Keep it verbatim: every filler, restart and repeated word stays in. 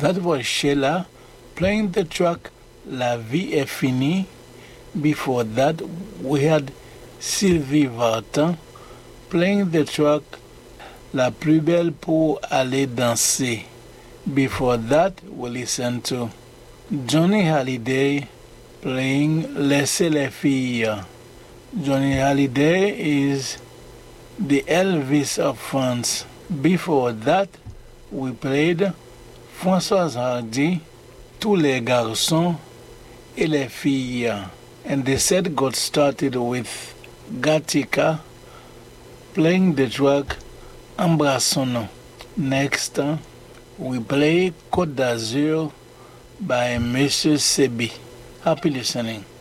That was Sheila playing the track La Vie est finie. Before that, we had Sylvie Vartan playing the track La plus belle pour aller danser. Before that, we listened to Johnny Hallyday playing Laissez les filles. Johnny Hallyday is the Elvis of France. Before that, we played Françoise Hardy, Tous les garçons et les filles. And the set got started with Gatica playing the track Embrassons-nous. Next, uh, we play Côte d'Azur by Monsieur Sebi. Happy listening.